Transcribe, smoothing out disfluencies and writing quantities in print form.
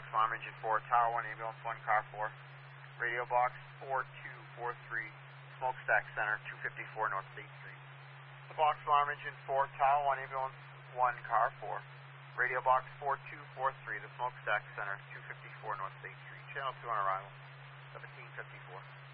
Bomber Engine 4, Tower 1, Ambulance 1, Car 4. Radio Box 4243, Smokestack Center, 254 North State Street. The Box Bomber Engine 4, Tower 1, Ambulance 1, Car 4. Radio Box 4243, the Smokestack Center, 254 North State Street. Channel 2 on arrival, 1754.